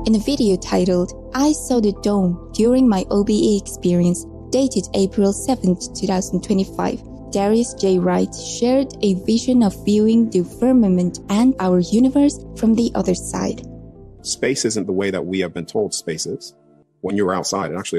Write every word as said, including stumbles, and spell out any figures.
In a video titled, "I Saw the Dome During My O B E Experience," dated April seventh, twenty twenty-five, Darius J. Wright shared a vision of viewing the firmament and our universe from the other side. Space isn't the way that we have been told space is. When you're outside, it actually